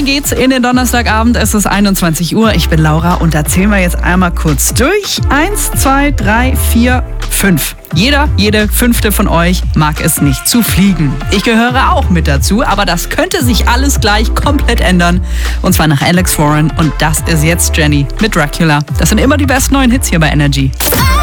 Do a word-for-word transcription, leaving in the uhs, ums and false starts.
Rein geht's in den Donnerstagabend. Es ist einundzwanzig Uhr. Ich bin Laura und da zählen wir jetzt einmal kurz durch. Eins, zwei, drei, vier, fünf. Jeder, jede fünfte von euch mag es nicht zu fliegen. Ich gehöre auch mit dazu, aber das könnte sich alles gleich komplett ändern. Und zwar nach Alex Warren und das ist jetzt Jenny mit Dracula. Das sind immer die besten neuen Hits hier bei Energy.